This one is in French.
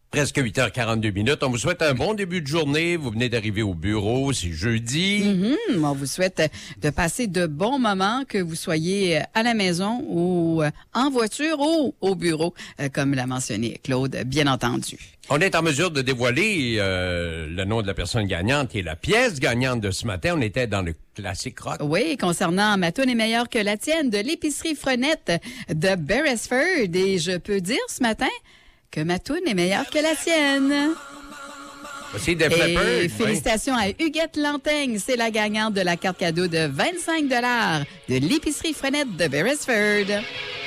Presque 8h42. On vous souhaite un bon début de journée. Vous venez d'arriver au bureau, c'est jeudi. On vous souhaite de passer de bons moments, que vous soyez à la maison ou en voiture ou au bureau, comme l'a mentionné Claude, bien entendu. On est en mesure de dévoiler le nom de la personne gagnante et la pièce gagnante de ce matin. On était dans le classique rock. Oui, concernant ma toune est meilleure que la tienne de l'épicerie Frenette de Beresford. Et je peux dire ce matin que ma toune est meilleure que la tienne. Voici des Et félicitations à Huguette Lantaigne. C'est la gagnante de la carte cadeau de 25 $ de l'épicerie Frenette de Beresford.